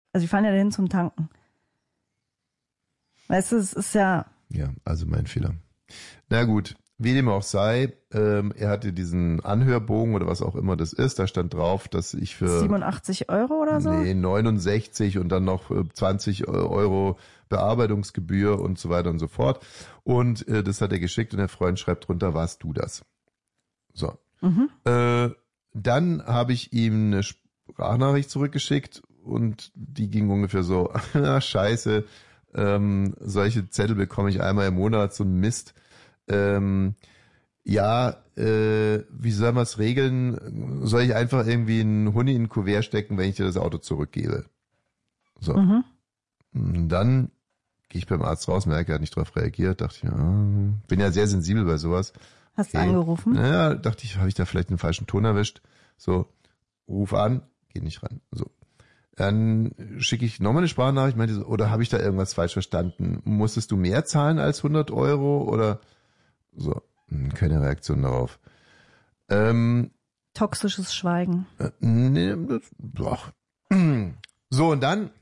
Also die fahren ja dahin zum Tanken. Weißt du, es ist ja... Ja, also mein Fehler. Na gut, wie dem auch sei, er hatte diesen Anhörbogen oder was auch immer das ist, da stand drauf, dass ich für 87 Euro oder so? Nee, 69 und dann noch 20 Euro Bearbeitungsgebühr und so weiter und so fort. Und das hat er geschickt und der Freund schreibt drunter, warst du das? So. Dann habe ich ihm eine Sprachnachricht zurückgeschickt und die ging ungefähr so, scheiße, solche Zettel bekomme ich einmal im Monat, so ein Mist. Wie soll man es regeln? Soll ich einfach irgendwie einen Huni in ein Kuvert stecken, wenn ich dir das Auto zurückgebe? So. Und dann gehe ich beim Arzt raus, merke, er hat nicht drauf reagiert, dachte ich, bin ja sehr sensibel bei sowas. Hast du angerufen? Ja, dachte ich, habe ich da vielleicht einen falschen Ton erwischt. So, ruf an, geht nicht ran. So. Dann schicke ich nochmal eine Sprachnachricht, meinte so, oder habe ich da irgendwas falsch verstanden? Musstest du mehr zahlen als 100 Euro oder so? Keine Reaktion darauf. Toxisches Schweigen. So, und dann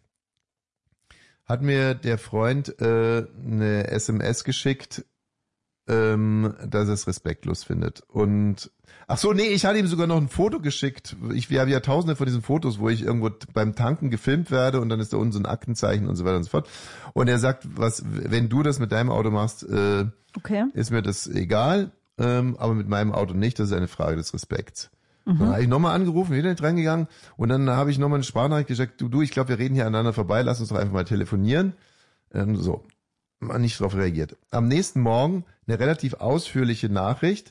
hat mir der Freund eine SMS geschickt, dass er es respektlos findet. Und ich hatte ihm sogar noch ein Foto geschickt. Wir haben ja tausende von diesen Fotos, wo ich irgendwo beim Tanken gefilmt werde und dann ist da unten so ein Aktenzeichen und so weiter und so fort. Und er sagt, wenn du das mit deinem Auto machst, ist mir das egal, aber mit meinem Auto nicht, das ist eine Frage des Respekts. Dann habe ich nochmal angerufen, wieder nicht reingegangen und dann habe ich nochmal eine Sprachnachricht gesagt, du, ich glaube, wir reden hier aneinander vorbei, lass uns doch einfach mal telefonieren. Nicht darauf reagiert. Am nächsten Morgen eine relativ ausführliche Nachricht,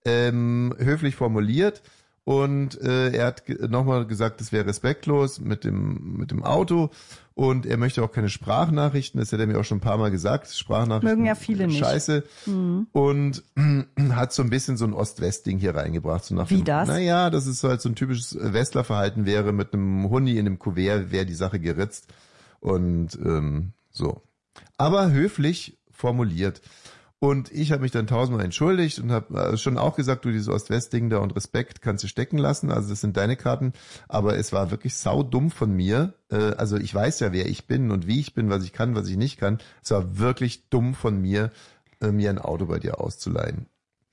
höflich formuliert und er hat nochmal gesagt, es wäre respektlos mit dem Auto und er möchte auch keine Sprachnachrichten, das hat er mir auch schon ein paar Mal gesagt, Sprachnachrichten mögen ja viele nicht. Scheiße. Und hat so ein bisschen so ein Ost-West-Ding hier reingebracht. So nach Wie das? Naja, das ist halt so ein typisches Westlerverhalten wäre, mit einem Huni in einem Kuvert wäre die Sache geritzt und so. Aber höflich formuliert. Und ich habe mich dann tausendmal entschuldigt und habe schon auch gesagt, du, dieses Ost-West-Ding da und Respekt kannst du stecken lassen, also das sind deine Karten, aber es war wirklich saudumm von mir, also ich weiß ja, wer ich bin und wie ich bin, was ich kann, was ich nicht kann, es war wirklich dumm von mir, mir ein Auto bei dir auszuleihen.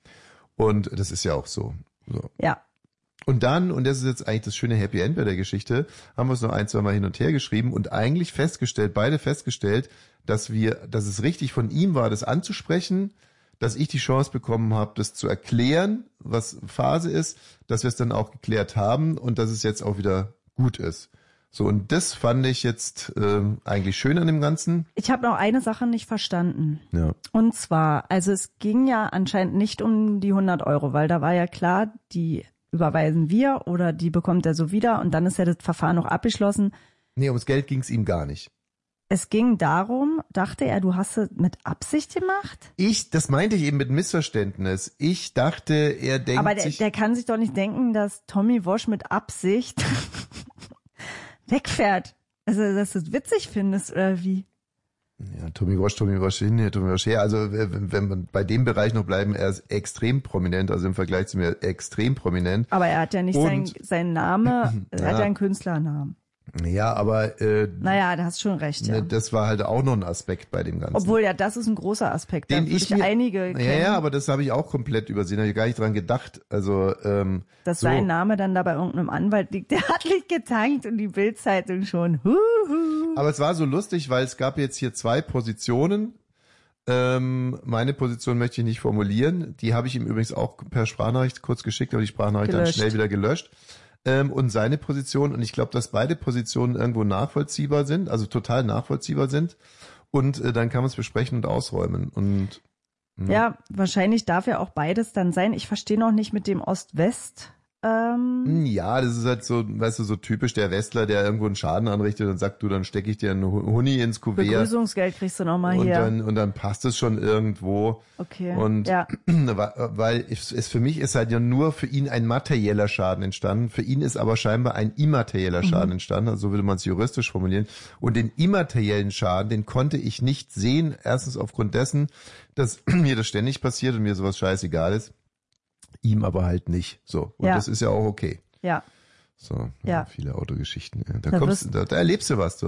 Und das ist ja auch so. Ja. Und dann, und das ist jetzt eigentlich das schöne Happy End bei der Geschichte, haben wir es noch ein, zwei Mal hin und her geschrieben und eigentlich beide festgestellt, dass es richtig von ihm war, das anzusprechen, dass ich die Chance bekommen habe, das zu erklären, was Phase ist, dass wir es dann auch geklärt haben und dass es jetzt auch wieder gut ist. So, und das fand ich jetzt eigentlich schön an dem Ganzen. Ich habe noch eine Sache nicht verstanden. Ja. Und zwar, also es ging ja anscheinend nicht um die 100 Euro, weil da war ja klar, die überweisen wir oder die bekommt er so wieder und dann ist ja das Verfahren noch abgeschlossen. Nee, ums Geld ging es ihm gar nicht. Es ging darum, dachte er, du hast es mit Absicht gemacht? Das meinte ich eben mit Missverständnis. Ich dachte, er denkt aber der kann sich doch nicht denken, dass Tommy Walsh mit Absicht wegfährt. Also, dass du es witzig findest, oder wie? Ja, Tommy Walsh hin, Tommy Walsh her. Also, wenn man bei dem Bereich noch bleiben, er ist extrem prominent, also im Vergleich zu mir extrem prominent. Aber er hat ja nicht seinen Name, er hat ja einen Künstlernamen. Ja, aber naja, da hast schon recht, ja. Das war halt auch noch ein Aspekt bei dem Ganzen. Obwohl, ja, das ist ein großer Aspekt. Den ich einige kennen. Ja, aber das habe ich auch komplett übersehen, habe ich gar nicht dran gedacht. Also dass sein Name dann da bei irgendeinem Anwalt liegt, der hat nicht getankt und die Bild-Zeitung schon. Aber es war so lustig, weil es gab jetzt hier zwei Positionen. Meine Position möchte ich nicht formulieren. Die habe ich ihm übrigens auch per Sprachnachricht kurz geschickt, aber die Sprachnachricht dann schnell wieder gelöscht. Und seine Position, und ich glaube, dass beide Positionen irgendwo nachvollziehbar sind, also total nachvollziehbar sind, und dann kann man es besprechen und ausräumen. Und ja, wahrscheinlich darf ja auch beides dann sein. Ich verstehe noch nicht mit dem Ost-West. Ja, das ist halt so, weißt du, so typisch der Westler, der irgendwo einen Schaden anrichtet und sagt, du, dann stecke ich dir einen Huni ins Kuvert. Begrüßungsgeld kriegst du nochmal hier. Und dann passt es schon irgendwo. Okay. Und ja. Weil für mich ist halt ja nur für ihn ein materieller Schaden entstanden. Für ihn ist aber scheinbar ein immaterieller Schaden entstanden. Also so würde man es juristisch formulieren. Und den immateriellen Schaden, den konnte ich nicht sehen. Erstens aufgrund dessen, dass mir das ständig passiert und mir sowas scheißegal ist. Ihm aber halt nicht. So. Und das ist ja auch okay. Ja. So, ja. Viele Autogeschichten. Da erlebst du was, du.